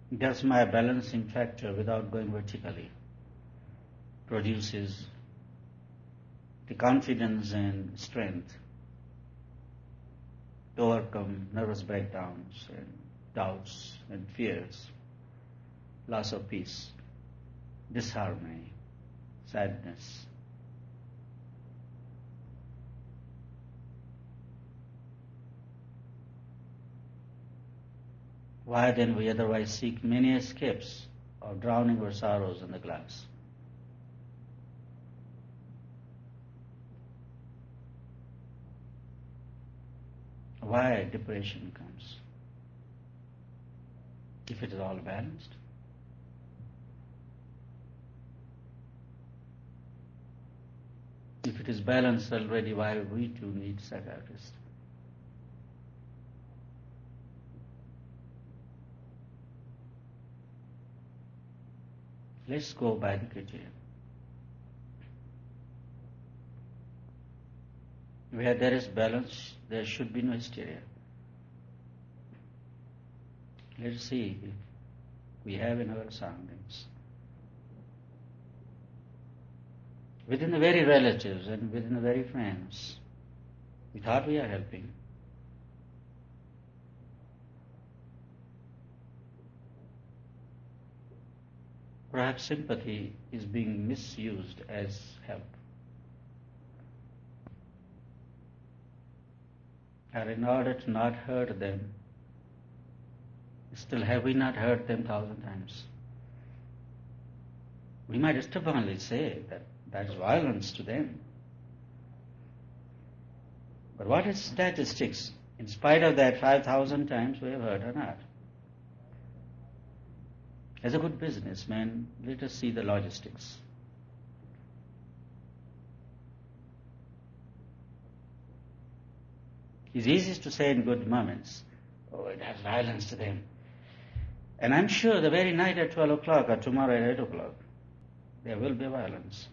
Thus my balancing factor without going vertically produces the confidence and strength to overcome nervous breakdowns and doubts and fears, loss of peace, disharmony, sadness. Why then we otherwise seek many escapes or drowning our sorrows in the glass? Why depression comes? If it is all balanced. If it is balanced already, why we too need psychiatrists? Let's go by the criteria. Where there is balance, there should be no hysteria. Let's see if we have in our surroundings. Within the very relatives and within the very friends, we thought we are helping. Perhaps sympathy is being misused as help. And in order to not hurt them, still have we not hurt them 1,000 times? We might stubbornly say that that is violence to them. But what is statistics? In spite of that 5,000 times we have hurt or not? As a good businessman, let us see the logistics. It's easy to say in good moments, oh, it has violence to them. And I'm sure the very night at 12 o'clock or tomorrow at 8 o'clock, there will be violence.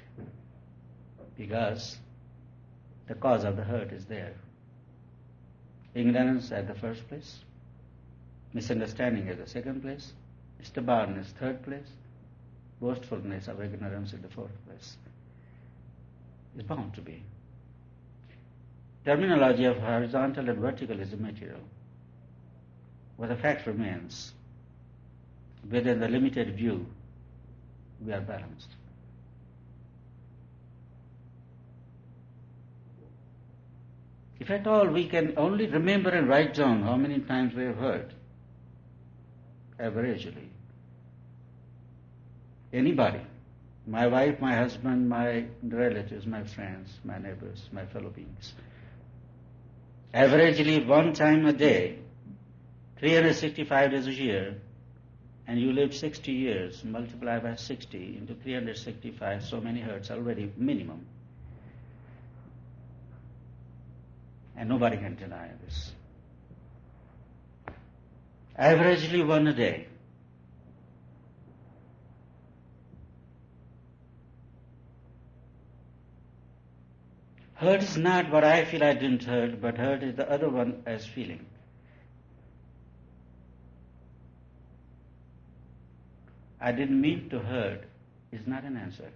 Because the cause of the hurt is there. Ignorance at the first place, misunderstanding at the second place, stubbornness third place, boastfulness of ignorance in the fourth place. It's bound to be. Terminology of horizontal and vertical is immaterial. But the fact remains, within the limited view, we are balanced. If at all we can only remember and write down how many times we have heard, averagely, anybody, my wife, my husband, my relatives, my friends, my neighbors, my fellow beings, averagely one time a day, 365 days a year, and you live 60 years, multiply by 60 into 365, so many hurts already minimum. And nobody can deny this. Averagely one a day. Hurt is not what I feel I didn't hurt, but hurt is the other one as feeling. I didn't mean to hurt is not an answer.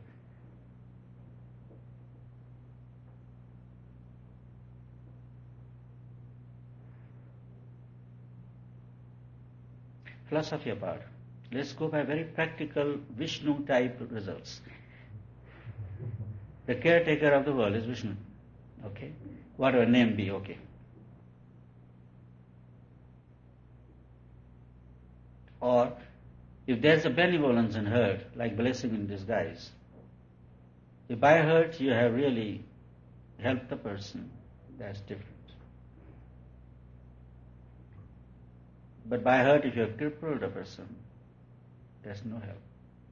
Philosophy apart, let's go by very practical Vishnu type results. The caretaker of the world is Vishnu. Okay? Whatever name be, okay. Or if there's a benevolence in hurt, like blessing in disguise, if by hurt you have really helped the person, that's different. But by hurt, if you have crippled a person, there's no help.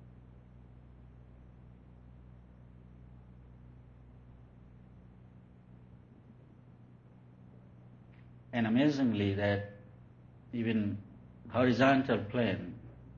And amazingly that even horizontal plane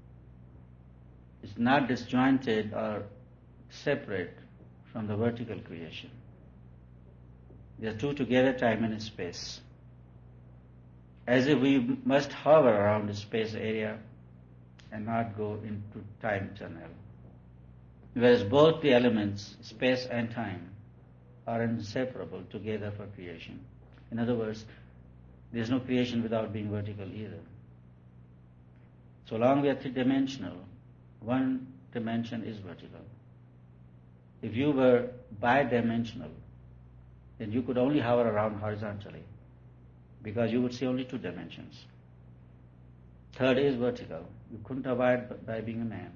is not disjointed or separate from the vertical creation. They are two together, time and space. As if we must hover around the space area and not go into time tunnel. Whereas both the elements, space and time, are inseparable together for creation. In other words, there is no creation without being vertical either. So long we are three-dimensional, one dimension is vertical. If you were bi-dimensional, then you could only hover around horizontally, because you would see only two dimensions. Third is vertical. You couldn't abide by being a man.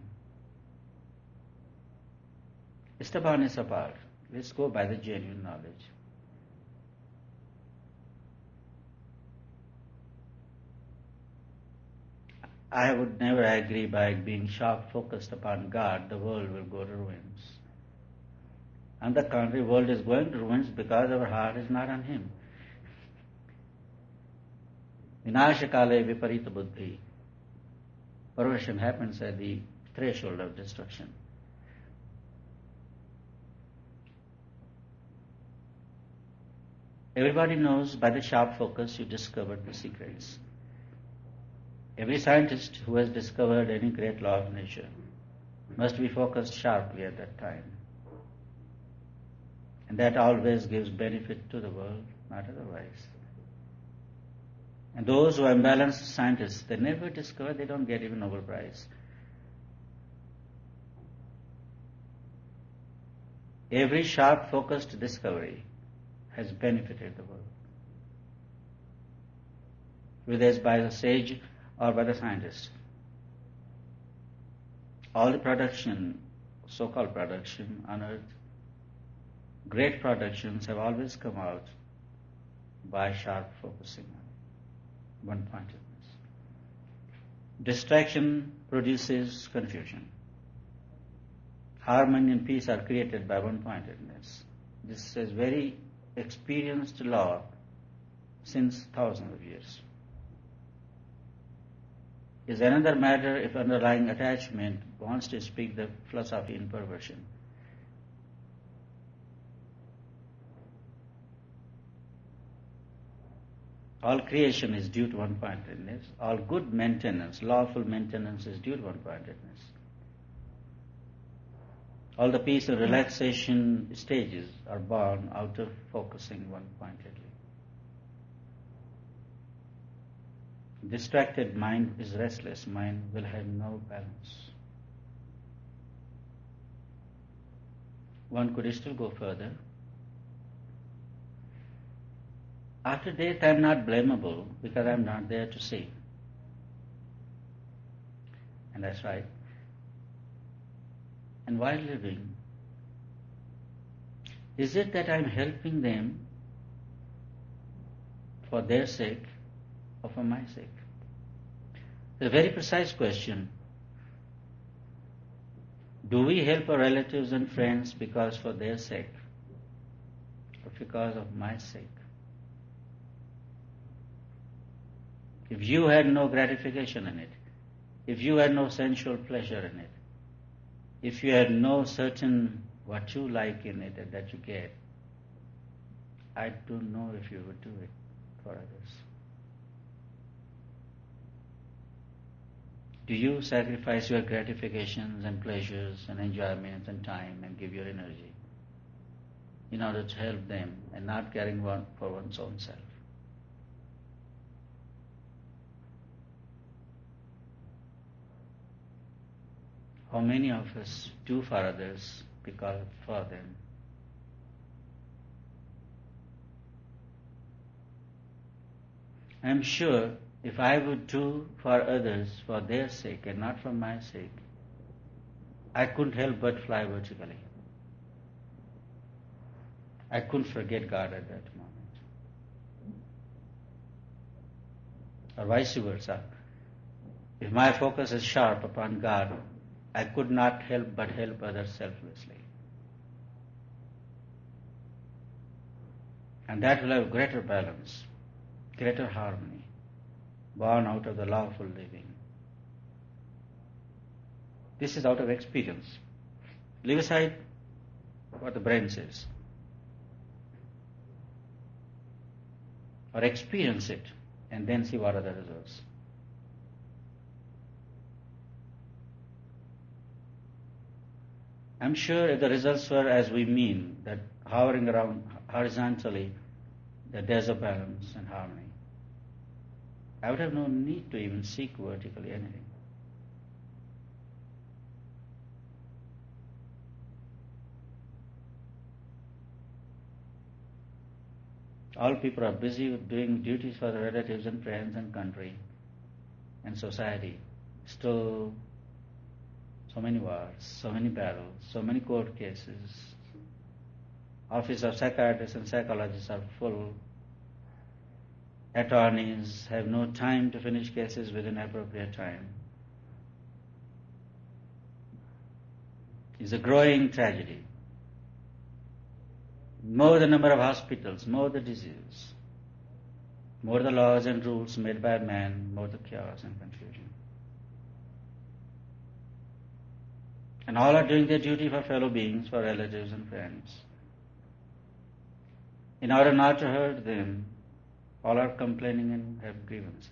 Esteban is apart. Let's go by the genuine knowledge. I would never agree by being sharp focused upon God, the world will go to ruins. On the contrary, the world is going to ruins because our heart is not on Him. Vinashakale viparita buddhi. Perversion happens at the threshold of destruction. Everybody knows by the sharp focus you discovered the secrets. Every scientist who has discovered any great law of nature must be focused sharply at that time. And that always gives benefit to the world, not otherwise. And those who are imbalanced scientists, they never discover, they don't get even Nobel Prize. Every sharp focused discovery has benefited the world, whether it's by the sage or by the scientist. All the production, so-called production on earth, great productions have always come out by sharp focusing on one-pointedness. Distraction produces confusion. Harmony and peace are created by one-pointedness. This is very experienced law since thousands of years. Is another matter if underlying attachment wants to speak the philosophy in perversion. All creation is due to one-pointedness. All good maintenance, lawful maintenance is due to one-pointedness. All the peace and relaxation stages are born out of focusing one-pointedly. Distracted mind is restless. Mind will have no balance. One could still go further. After death, I am not blamable because I am not there to see. And that's right. And while living, is it that I am helping them for their sake or for my sake? It's a very precise question. Do we help our relatives and friends because for their sake or because of my sake? If you had no gratification in it, if you had no sensual pleasure in it, if you had no certain what you like in it and that you get, I don't know if you would do it for others. Do you sacrifice your gratifications and pleasures and enjoyments and time and give your energy in order to help them and not caring for one's own self? How many of us do for others because for them? I am sure if I would do for others for their sake and not for my sake, I couldn't help but fly vertically. I couldn't forget God at that moment. Or vice versa. If my focus is sharp upon God, I could not help but help others selflessly. And that will have greater balance, greater harmony, born out of the lawful living. This is out of experience. Leave aside what the brain says. Or experience it and then see what are the results. I'm sure if the results were as we mean, that hovering around horizontally, that there's a balance and harmony, I would have no need to even seek vertically anything. All people are busy with doing duties for their relatives and friends and country and society. Still, so many wars, so many battles, so many court cases. Office of psychiatrists and psychologists are full. Attorneys have no time to finish cases within appropriate time. It's a growing tragedy. More the number of hospitals, more the disease, more the laws and rules made by man, more the chaos and confusion. And all are doing their duty for fellow beings, for relatives and friends. In order not to hurt them, all are complaining and have grievances.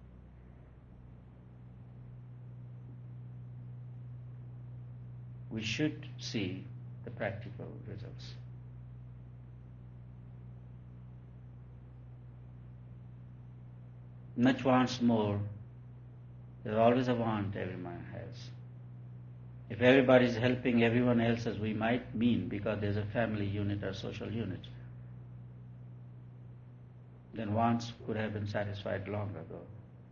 We should see the practical results. Much wants more. There's always a want every man has. If everybody is helping everyone else as we might mean because there's a family unit or social unit, then wants could have been satisfied long ago.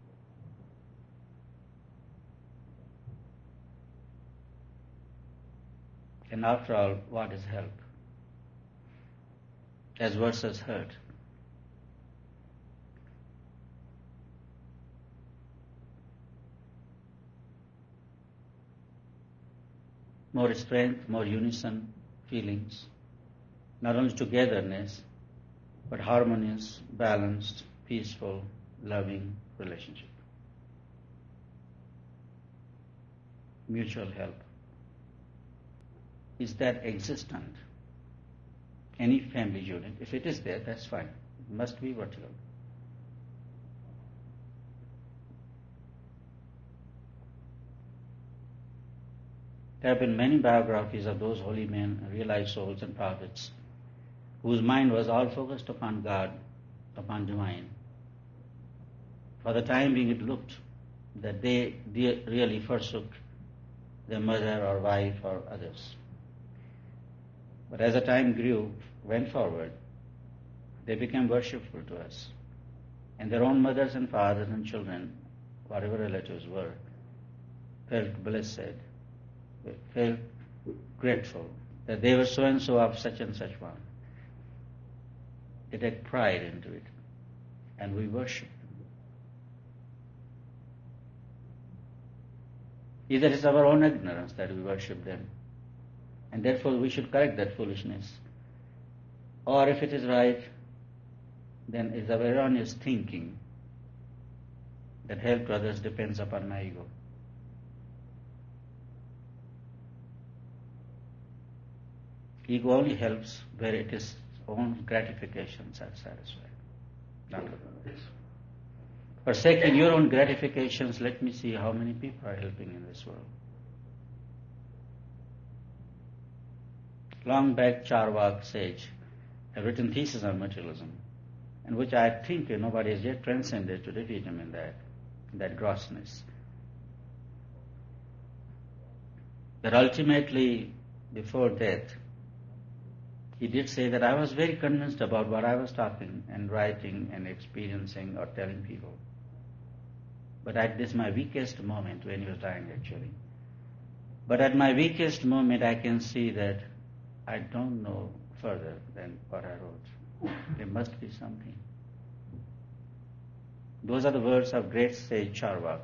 And after all, what is help? As versus hurt. More strength, more unison feelings, not only togetherness, but harmonious, balanced, peaceful, loving relationship. Mutual help. Is that existent? Any family unit, if it is there, that's fine. It must be vertical. There have been many biographies of those holy men, realized souls and prophets, whose mind was all focused upon God, upon divine. For the time being it looked that they really forsook their mother or wife or others. But as the time went forward, they became worshipful to us. And their own mothers and fathers and children, whatever relatives were, felt blessed, felt grateful that they were so-and-so of such and such one. They take pride into it, and we worship them. Either it's our own ignorance that we worship them, and therefore we should correct that foolishness, or if it is right, then it's our erroneous thinking that help to others depends upon my ego. Ego only helps where it is own gratifications are satisfied, not others. Forsaking your own gratifications, let me see how many people are helping in this world. Long back, Charvak sage have written thesis on materialism, in which I think nobody has yet transcended to defeat him in that grossness. That ultimately, before death, he did say that I was very convinced about what I was talking and writing and experiencing or telling people. But at this my weakest moment, when he was dying actually, but at my weakest moment I can see that I don't know further than what I wrote. There must be something. Those are the words of great sage Charvak.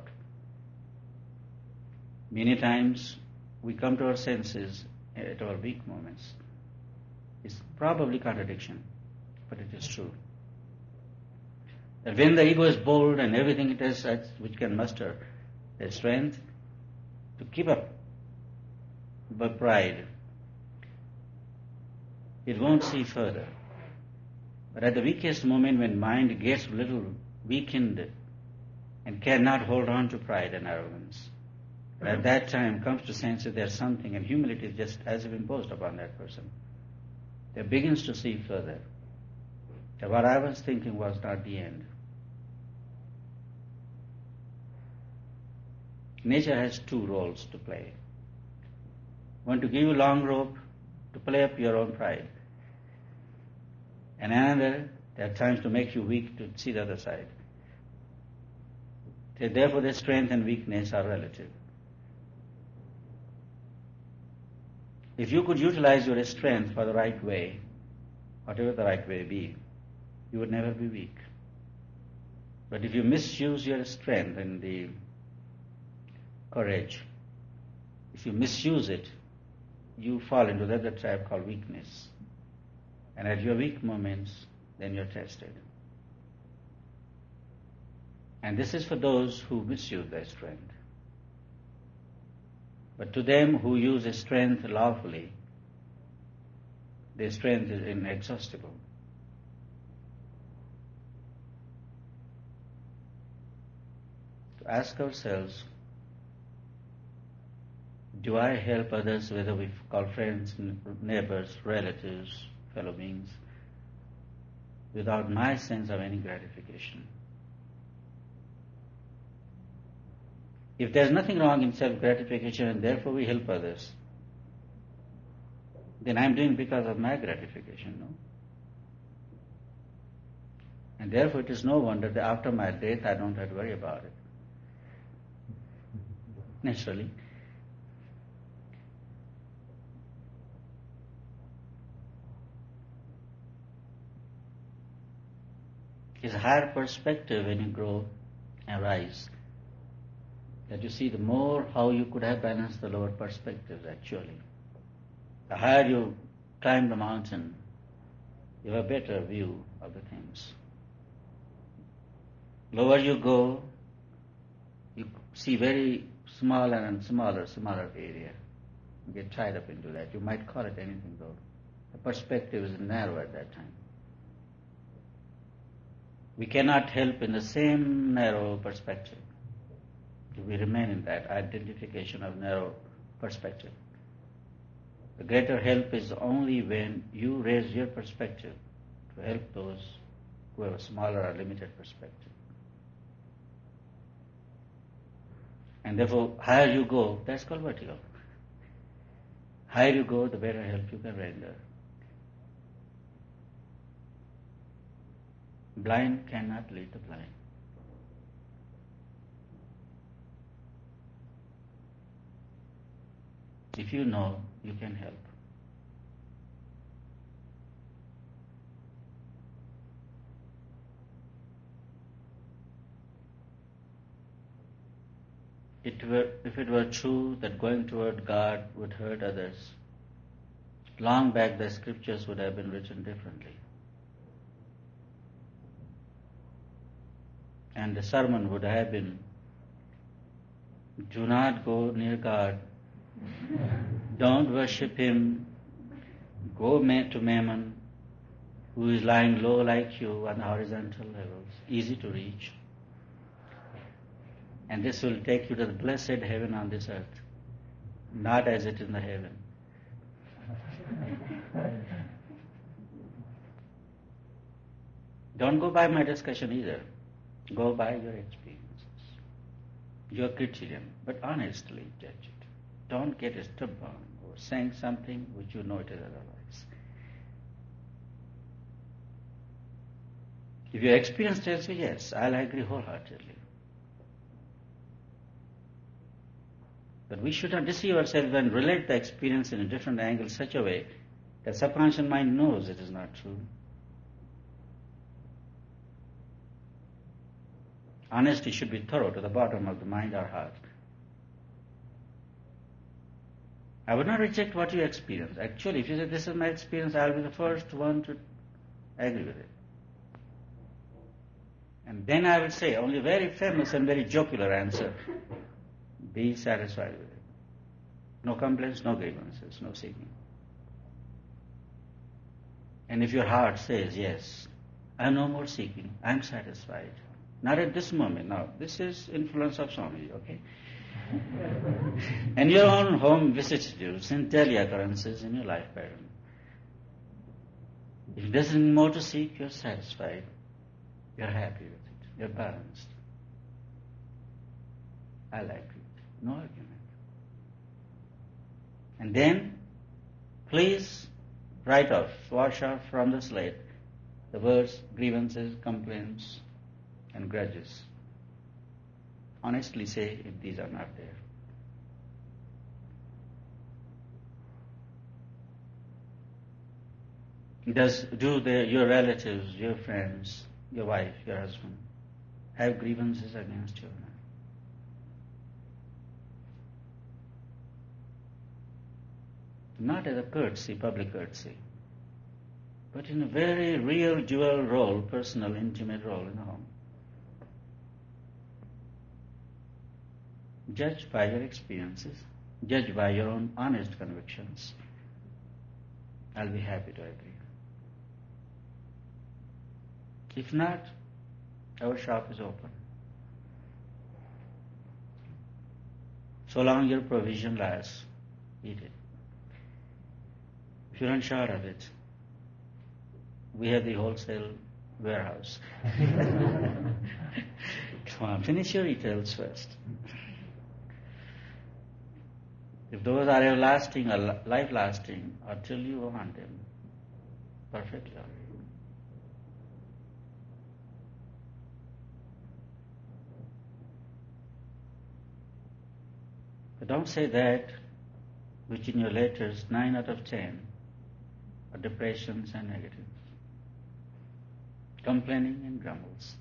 Many times we come to our senses at our weak moments. It's probably contradiction, but it is true. That when the ego is bold and everything it has which can muster the strength to keep up but pride, it won't see further. But at the weakest moment when mind gets a little weakened and cannot hold on to pride and arrogance, At that time comes to sense that there's something, and humility is just as if imposed upon that person. They begins to see further that what I was thinking was not the end. Nature has two roles to play. One to give you long rope to play up your own pride, and another, there are times to make you weak to see the other side. Therefore, their strength and weakness are relative. If you could utilize your strength for the right way, whatever the right way be, you would never be weak. But if you misuse your strength and the courage, if you misuse it, you fall into the other trap called weakness. And at your weak moments, then you're tested. And this is for those who misuse their strength. But to them who use their strength lawfully, their strength is inexhaustible. To ask ourselves, do I help others, whether we call friends, neighbors, relatives, fellow beings, without my sense of any gratification? If there's nothing wrong in self-gratification and therefore we help others, then I'm doing because of my gratification, no? And therefore it is no wonder that after my death I don't have to worry about it. Naturally. It's a higher perspective when you grow and rise, that you see the more how you could have balanced the lower perspectives actually. The higher you climb the mountain, you have a better view of the things. Lower you go, you see very smaller and smaller area. You get tied up into that. You might call it anything though. The perspective is narrow at that time. We cannot help in the same narrow perspective if we remain in that identification of narrow perspective. The greater help is only when you raise your perspective to help those who have a smaller or limited perspective. And therefore, higher you go, that's called vertical. Higher you go, the better help you can render. Blind cannot lead the blind. If you know, you can help. If it were true that going toward God would hurt others, long back the scriptures would have been written differently. And the sermon would have been, do not go near God, don't worship Him, go to Mammon, who is lying low like you on the horizontal levels, easy to reach. And this will take you to the blessed heaven on this earth, not as it is in the heaven. Don't go by my discussion either. Go by your experiences, your criterion, but honestly judge it. Don't get stubborn or saying something which you know it is otherwise. If your experience tells you yes, I'll agree wholeheartedly. But we should not deceive ourselves and relate the experience in a different angle such a way that subconscious mind knows it is not true. Honesty should be thorough to the bottom of the mind or heart. I would not reject what you experience. Actually, if you say this is my experience, I will be the first one to agree with it. And then I will say only very famous and very jocular answer. Be satisfied with it. No complaints, no grievances, no seeking. And if your heart says, yes, I am no more seeking, I am satisfied. Not at this moment. Now, this is influence of Swamiji, okay? And your own home vicissitudes and daily occurrences in your life pattern. If there's nothing more to seek, you're satisfied. You're happy with it. You're balanced. I like it. No argument. And then, please write off, wash off from the slate the words, grievances, complaints, and grudges. Honestly say if these are not there. Do your relatives, your friends, your wife, your husband have grievances against you? Not as a courtesy, public courtesy, but in a very real dual role, personal, intimate role in the home. Judge by your experiences, judge by your own honest convictions. I'll be happy to agree. If not, our shop is open. So long your provision lasts, eat it. If you run short of it, we have the wholesale warehouse. Come on, finish your retails first. If those are everlasting or life-lasting, or till you want them, perfectly all right. But don't say that which in your letters 9 out of 10 are depressions and negatives, complaining and grumbles.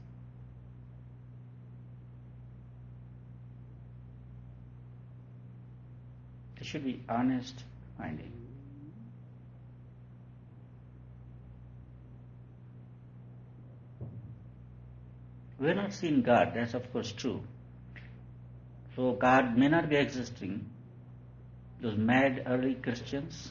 There should be honest finding. We have not seen God, that's of course true. So God may not be existing. Those mad early Christians